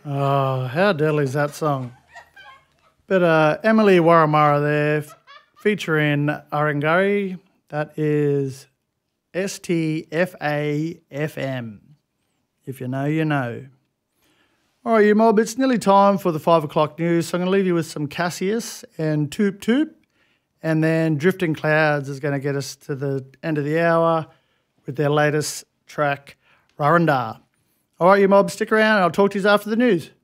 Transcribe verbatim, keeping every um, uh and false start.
Oh, how deadly is that song? But uh, Emily Waramara there, f- featuring Arangari. That is S T F A F M. If you know, you know. All right, you mob, it's nearly time for the five o'clock news, so I'm going to leave you with some Cassius and Toop Toop, and then Drifting Clouds is going to get us to the end of the hour with their latest track, Raranda. All right, you mob, stick around and I'll talk to you after the news.